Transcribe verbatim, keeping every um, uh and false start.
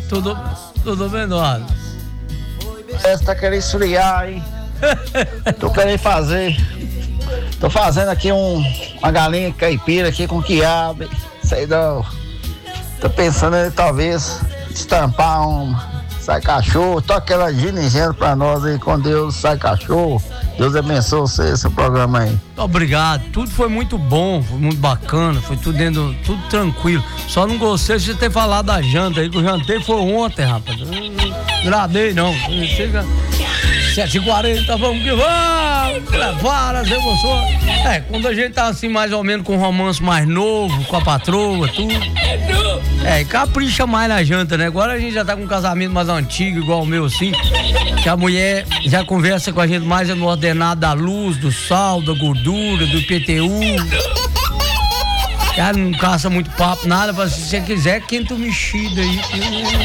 Tudo, tudo bem, Eduardo? Você tá querendo esfriar, hein? Tô querendo fazer. Tô fazendo aqui um, uma galinha caipira aqui com quiabo. Sei não. Tô pensando em talvez estampar um sai cachorro. Toca aquela ginigênio pra nós aí com Deus, sai cachorro. Deus abençoe você, esse programa aí. Obrigado, tudo foi muito bom, foi muito bacana, foi tudo dentro, tudo tranquilo. Só não gostei de você ter falado da janta aí, que eu jantei foi ontem, rapaz. Não gradei não. Chega sete e quarenta, vamos que vamos, levar as emoções. É, quando a gente tá assim mais ou menos com um romance mais novo, com a patroa, tudo. É, capricha mais na janta, né? Agora a gente já tá com um casamento mais antigo, igual o meu assim, que a mulher já conversa com a gente mais no ordenado da luz, do sal, da gordura, do I P T U. Já não caça muito papo, nada, se você quiser, quenta o mexido aí.